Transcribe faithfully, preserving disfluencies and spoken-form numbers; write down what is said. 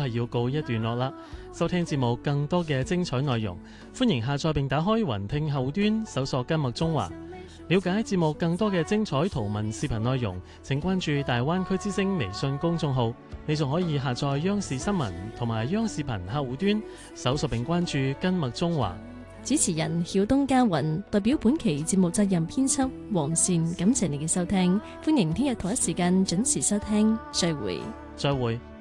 係要告一段落啦。收聽節目更多嘅精彩內容，歡迎下載並打開雲聽後端，搜索今麥中華。了解節目更多嘅精彩圖文視頻內容，請關注大灣區之聲微信公眾號。你仲可以下載央視新聞同埋央視頻客戶端，搜索並關注今麥中華。 主持人曉東家雲代表本期節目責任編輯黃善，感謝你嘅收聽，歡迎聽日同一時間準時收聽，再會。 再會。